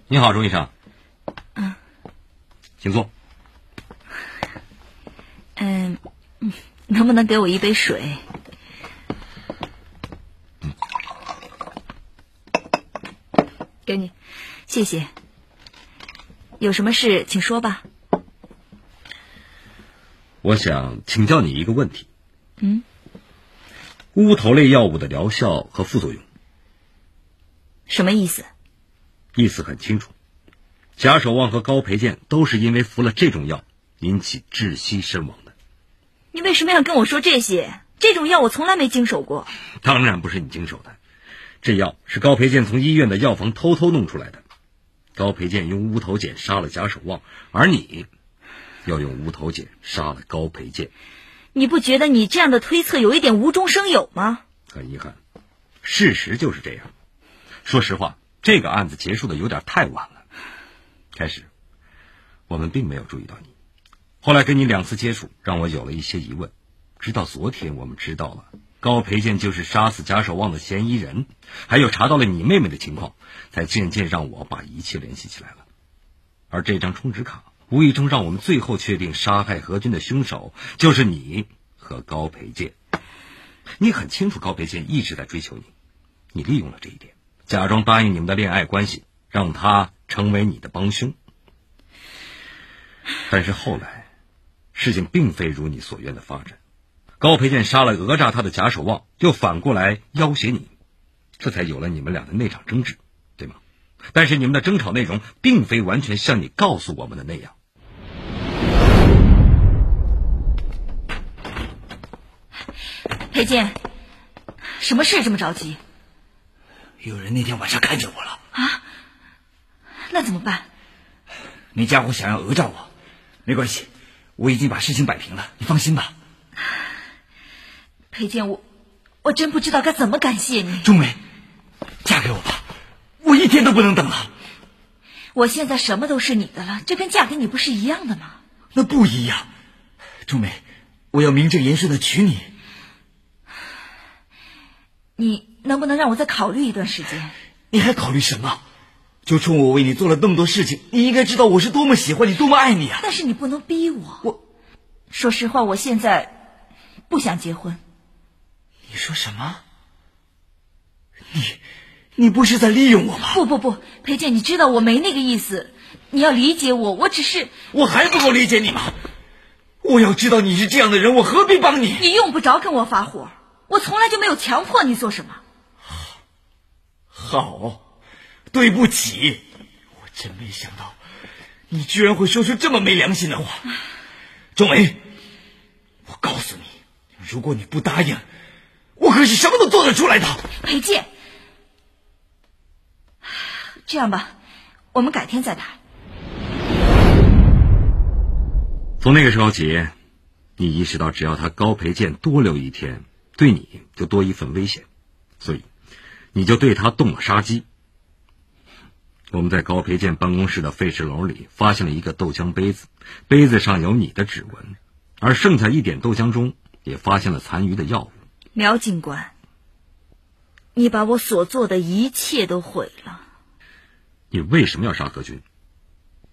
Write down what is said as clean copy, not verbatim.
你好，钟医生。请坐。 能不能给我一杯水？给你，谢谢。有什么事请说吧。 我想请教你一个问题。乌头类药物的疗效和副作用。 什么意思？ 意思很清楚，贾守望和高培建都是因为服了这种药引起窒息身亡的。 你为什么要跟我说这些？这种药我从来没经手过。 当然不是你经手的，这药是高培建从医院的药房偷偷弄出来的。高培建用乌头碱杀了贾守望，而你要用乌头碱杀了高培建。 你不觉得你这样的推测有一点无中生有吗？ 很遗憾，事实就是这样。说实话，这个案子结束的有点太晚了。开始我们并没有注意到你，后来跟你2次接触让我有了一些疑问，直到昨天我们知道了高培建就是杀死贾守望的嫌疑人，还有查到了你妹妹的情况，才渐渐让我把一切联系起来了。而这张充值卡无意中让我们最后确定杀害何军的凶手就是你和高培建。你很清楚高培建一直在追求你，你利用了这一点，假装答应你们的恋爱关系，让他成为你的帮凶。但是后来事情并非如你所愿的发展，高培建杀了讹诈他的贾守望，又反过来要挟你，这才有了你们俩的那场争执，对吗？但是你们的争吵内容并非完全像你告诉我们的那样。 裴建，什么事这么着急？ 有人那天晚上看见我了。 啊？那怎么办？ 那家伙想要讹诈我，没关系，我已经把事情摆平了，你放心吧。 裴建，我真不知道该怎么感谢你。 钟梅，嫁给我吧，我一天都不能等了。 我现在什么都是你的了，这跟嫁给你不是一样的吗？ 那不一样。钟梅，我要名正言顺的娶你。 你能不能让我再考虑一段时间？ 你还考虑什么？就冲我为你做了那么多事情，你应该知道我是多么喜欢你，多么爱你啊！ 但是你不能逼我。说实话，我现在不想结婚。 你说什么？你不是在利用我吗？ 不，裴建，你知道我没那个意思，你要理解我，我只是…… 我还不够理解你吗？我要知道你是这样的人，我何必帮你？ 你用不着跟我发火，我从来就没有强迫你做什么。 好，对不起，我真没想到你居然会说出这么没良心的话。钟梅，我告诉你，如果你不答应，我可是什么都做得出来的。 裴建，这样吧，我们改天再谈。 从那个时候起，你意识到只要他高培建多留一天，对你就多一份危险，所以你就对他动了杀机。我们在高培建办公室的废纸篓里发现了一个豆浆杯子，杯子上有你的指纹，而剩下一点豆浆中也发现了残余的药物。 苗警官，你把我所做的一切都毁了。 你为什么要杀何军？